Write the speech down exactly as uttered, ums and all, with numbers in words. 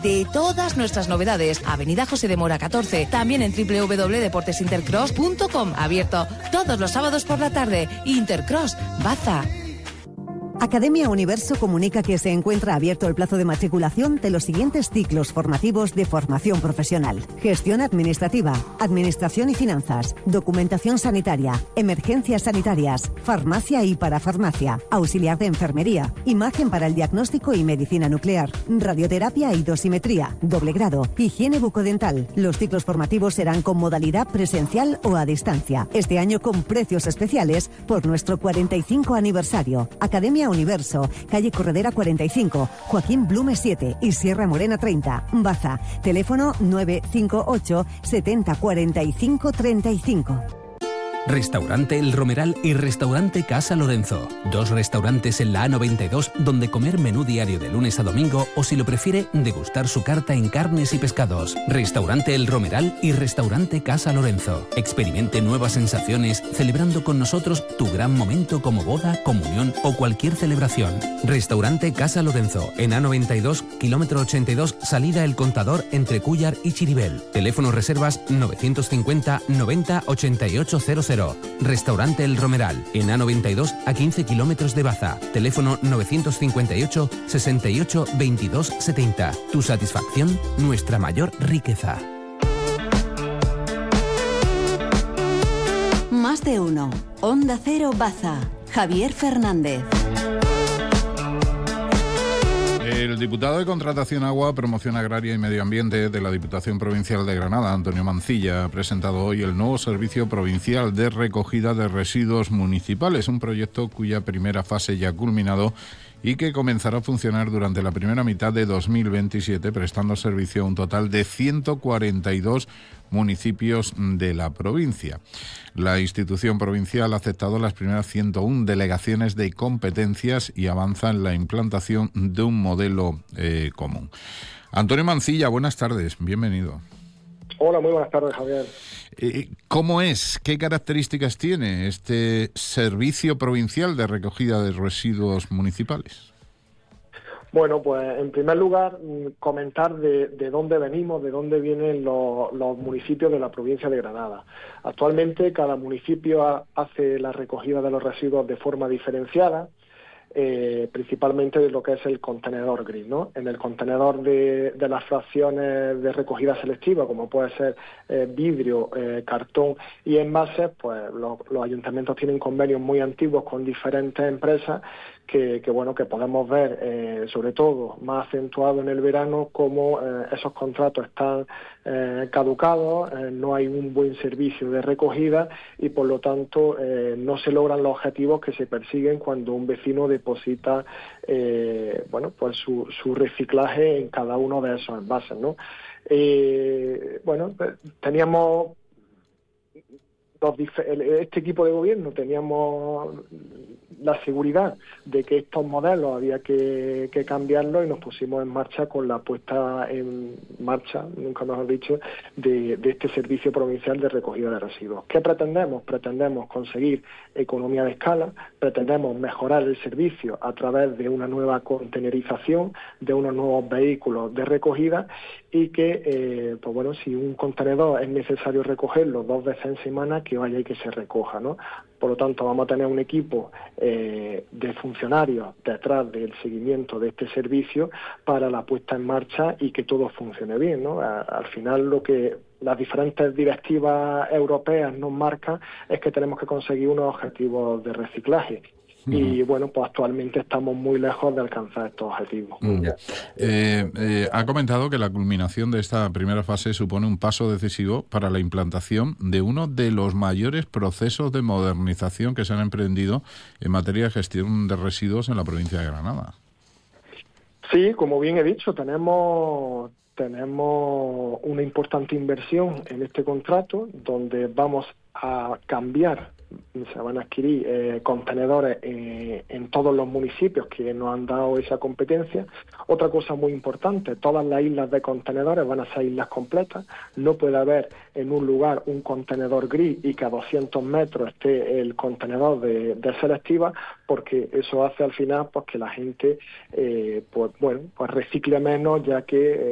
de todas nuestras novedades. Avenida José de Mora catorce, también en doble u doble u doble u punto deportes intercross punto com. Abierto todos los sábados por la tarde. Intercross, Baza. Academia Universo comunica que se encuentra abierto el plazo de matriculación de los siguientes ciclos formativos de formación profesional: gestión administrativa, administración y finanzas, documentación sanitaria, emergencias sanitarias, farmacia y parafarmacia, auxiliar de enfermería, imagen para el diagnóstico y medicina nuclear, radioterapia y dosimetría, doble grado, higiene bucodental. Los ciclos formativos serán con modalidad presencial o a distancia. Este año con precios especiales por nuestro cuarenta y cinco aniversario. Academia Universo, calle Corredera cuarenta y cinco, Joaquín Blume siete y Sierra Morena treinta, Baza. Teléfono nueve cinco ocho setenta cuarenta y cinco treinta y cinco. Restaurante El Romeral y Restaurante Casa Lorenzo. Dos restaurantes en la A noventa y dos donde comer menú diario de lunes a domingo o, si lo prefiere, degustar su carta en carnes y pescados. Restaurante El Romeral y Restaurante Casa Lorenzo. Experimente nuevas sensaciones celebrando con nosotros tu gran momento como boda, comunión o cualquier celebración. Restaurante Casa Lorenzo en A noventa y dos, kilómetro ochenta y dos, salida El Contador entre Cúllar y Chiribel. Teléfono reservas novecientos cincuenta noventa ochenta y ocho cero cero. Restaurante El Romeral, en A noventa y dos, a quince kilómetros de Baza. Teléfono novecientos cincuenta y ocho sesenta y ocho veintidós setenta. Tu satisfacción, nuestra mayor riqueza. Más de uno. Onda Cero Baza. Javier Fernández. El diputado de Contratación Agua, Promoción Agraria y Medio Ambiente de la Diputación Provincial de Granada, Antonio Mancilla, ha presentado hoy el nuevo Servicio Provincial de Recogida de Residuos Municipales, un proyecto cuya primera fase ya ha culminado y que comenzará a funcionar durante la primera mitad de dos mil veintisiete, prestando servicio a un total de ciento cuarenta y dos municipios de la provincia. La institución provincial ha aceptado las primeras ciento uno delegaciones de competencias y avanza en la implantación de un modelo eh, común. Antonio Mancilla, buenas tardes, bienvenido. Hola, muy buenas tardes, Javier. Eh, ¿Cómo es? ¿Qué características tiene este Servicio Provincial de Recogida de Residuos Municipales? Bueno, pues en primer lugar, comentar de, de dónde venimos, de dónde vienen los, los municipios de la provincia de Granada. Actualmente cada municipio ha, hace la recogida de los residuos de forma diferenciada, eh, principalmente de lo que es el contenedor gris, ¿no? En el contenedor de, de las fracciones de recogida selectiva, como puede ser eh, vidrio, eh, cartón y envases, pues lo, los ayuntamientos tienen convenios muy antiguos con diferentes empresas que, que bueno, que podemos ver, eh, sobre todo más acentuado en el verano, cómo eh, esos contratos están eh, caducados, eh, no hay un buen servicio de recogida y por lo tanto eh, no se logran los objetivos que se persiguen cuando un vecino deposita eh, bueno, pues su, su reciclaje en cada uno de esos envases, ¿no? Eh, bueno, teníamos los dif- este equipo de gobierno teníamos la seguridad de que estos modelos había que, que cambiarlos y nos pusimos en marcha con la puesta en marcha, nunca mejor dicho, de, de este servicio provincial de recogida de residuos. ¿Qué pretendemos? Pretendemos conseguir economía de escala, pretendemos mejorar el servicio a través de una nueva contenerización, de unos nuevos vehículos de recogida y que, eh, pues bueno, si un contenedor es necesario recogerlo dos veces en semana, que vaya y que se recoja, ¿no? Por lo tanto, vamos a tener un equipo eh, de funcionarios detrás del seguimiento de este servicio para la puesta en marcha y que todo funcione bien, ¿no? A, al final, lo que las diferentes directivas europeas nos marcan es que tenemos que conseguir unos objetivos de reciclaje. Uh-huh. Y bueno, pues actualmente estamos muy lejos de alcanzar estos objetivos. Uh-huh. Eh, eh, ha comentado que la culminación de esta primera fase supone un paso decisivo para la implantación de uno de los mayores procesos de modernización que se han emprendido en materia de gestión de residuos en la provincia de Granada. Sí, como bien he dicho, tenemos tenemos una importante inversión en este contrato donde vamos a cambiar, se van a adquirir eh, contenedores eh, en todos los municipios que nos han dado esa competencia. Otra cosa muy importante, todas las islas de contenedores van a ser islas completas. No puede haber en un lugar un contenedor gris y que a doscientos metros esté el contenedor de, de selectiva, porque eso hace al final pues que la gente eh, pues bueno pues recicle menos, ya que eh,